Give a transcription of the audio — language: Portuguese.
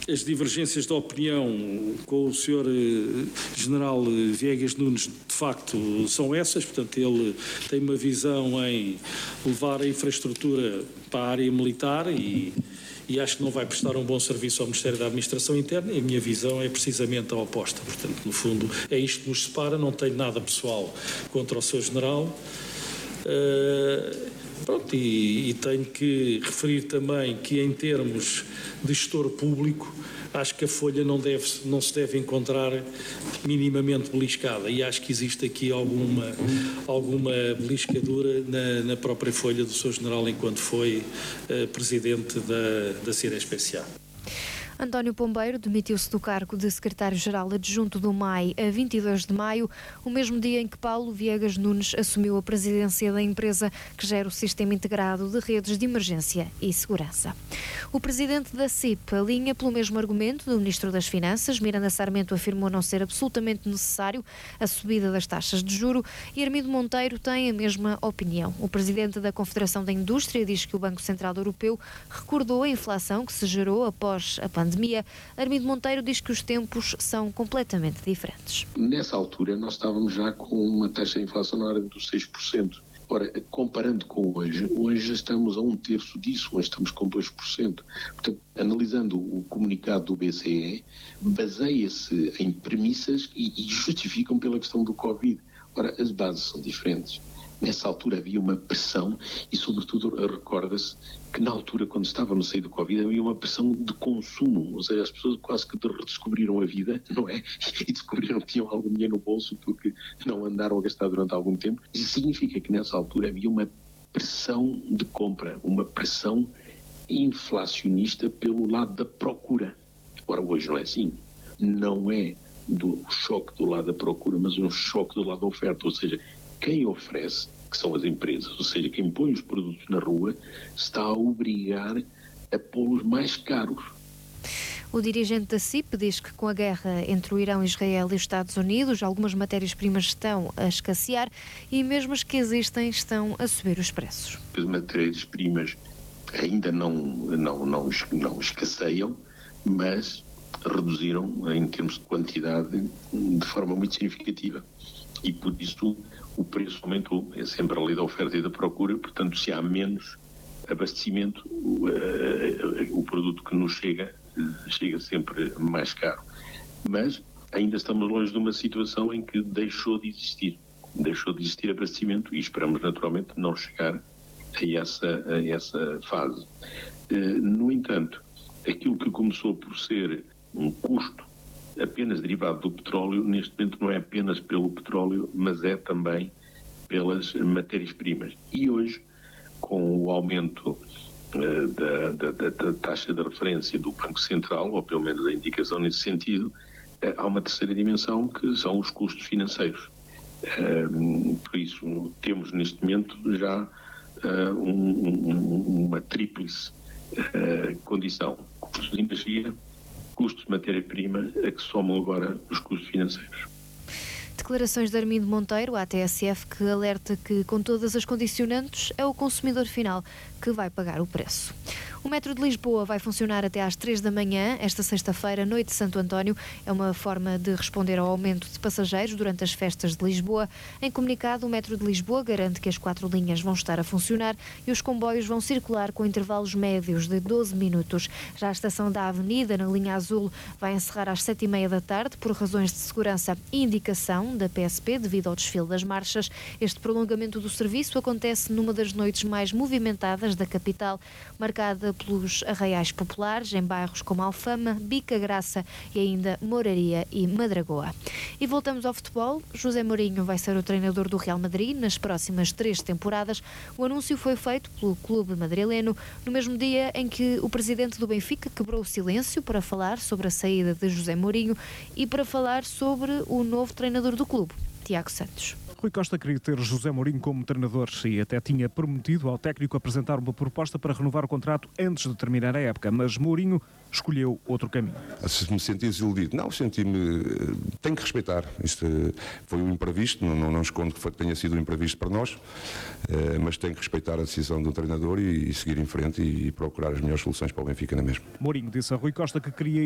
as divergências de opinião com o Sr. General Viegas Nunes de facto são essas, portanto ele tem uma visão em levar a infraestrutura para a área militar e acho que não vai prestar um bom serviço ao Ministério da Administração Interna, e a minha visão é precisamente a oposta. Portanto, no fundo, é isto que nos separa, não tenho nada pessoal contra o Sr. General. Pronto, e tenho que referir também que em termos de gestor público, acho que a folha não se deve encontrar minimamente beliscada, e acho que existe aqui alguma beliscadura na própria folha do Sr. General enquanto foi presidente da Ciresp-SA. António Pombeiro demitiu-se do cargo de secretário-geral adjunto do MAI a 22 de maio, o mesmo dia em que Paulo Viegas Nunes assumiu a presidência da empresa que gera o Sistema Integrado de Redes de Emergência e Segurança. O presidente da CIP alinha pelo mesmo argumento do Ministro das Finanças. Miranda Sarmento afirmou não ser absolutamente necessário a subida das taxas de juro e Armindo Monteiro tem a mesma opinião. O presidente da Confederação da Indústria diz que o Banco Central Europeu recordou a inflação que se gerou após a pandemia. Armindo Monteiro diz que os tempos são completamente diferentes. Nessa altura nós estávamos já com uma taxa de inflação na ordem dos 6%. Ora, comparando com hoje estamos a 1/3 disso, hoje estamos com 2%. Portanto, analisando o comunicado do BCE, baseia-se em premissas e justificam pela questão do Covid. Ora, as bases são diferentes. Nessa altura havia uma pressão e, sobretudo, recorda-se que na altura, quando estávamos a sair do Covid, havia uma pressão de consumo, ou seja, as pessoas quase que redescobriram a vida, não é? E descobriram que tinham algum dinheiro no bolso porque não andaram a gastar durante algum tempo. Isso significa que nessa altura havia uma pressão de compra, uma pressão inflacionista pelo lado da procura. Ora, hoje não é assim. Não é do choque do lado da procura, mas um choque do lado da oferta, ou seja, quem oferece, que são as empresas, ou seja, quem põe os produtos na rua, está a obrigar a pô-los mais caros. O dirigente da CIP diz que com a guerra entre o Irão, Israel e os Estados Unidos, algumas matérias-primas estão a escassear e mesmo as que existem estão a subir os preços. As matérias-primas ainda não escasseiam, mas reduziram em termos de quantidade de forma muito significativa. E por isso o preço aumentou. É sempre a lei da oferta e da procura, portanto, se há menos abastecimento, o produto que nos chega sempre mais caro. Mas ainda estamos longe de uma situação em que deixou de existir abastecimento e esperamos naturalmente não chegar a essa fase. No entanto, aquilo que começou por ser um custo apenas derivado do petróleo, neste momento não é apenas pelo petróleo, mas é também pelas matérias-primas. E hoje, com o aumento da taxa de referência do Banco Central, ou pelo menos a indicação nesse sentido, há uma terceira dimensão que são os custos financeiros. Por isso, temos neste momento já uma tríplice condição: custos de energia, custos de matéria-prima, a que somam agora os custos financeiros. Declarações de Armindo Monteiro, à TSF, que alerta que, com todas as condicionantes, é o consumidor final que vai pagar o preço. O metro de Lisboa vai funcionar até às 3 da manhã, esta sexta-feira, noite de Santo António. É uma forma de responder ao aumento de passageiros durante as festas de Lisboa. Em comunicado, o metro de Lisboa garante que as 4 linhas vão estar a funcionar e os comboios vão circular com intervalos médios de 12 minutos. Já a estação da Avenida, na linha azul, vai encerrar às 7h30 da tarde por razões de segurança e indicação da PSP devido ao desfile das marchas. Este prolongamento do serviço acontece numa das noites mais movimentadas da capital, marcada pelos arraiais populares em bairros como Alfama, Bica Graça e ainda Moraria e Madragoa. E voltamos ao futebol. José Mourinho vai ser o treinador do Real Madrid nas próximas 3 temporadas. O anúncio foi feito pelo clube madrileno no mesmo dia em que o presidente do Benfica quebrou o silêncio para falar sobre a saída de José Mourinho e para falar sobre o novo treinador do clube, Tiago Santos. Rui Costa queria ter José Mourinho como treinador e até tinha prometido ao técnico apresentar uma proposta para renovar o contrato antes de terminar a época, mas Mourinho escolheu outro caminho. Se me senti desiludido, não, senti-me, tenho que respeitar, isto foi um imprevisto, não escondo que tenha sido um imprevisto para nós, mas tenho que respeitar a decisão do treinador e seguir em frente e procurar as melhores soluções para o Benfica na mesma. Mourinho disse a Rui Costa que queria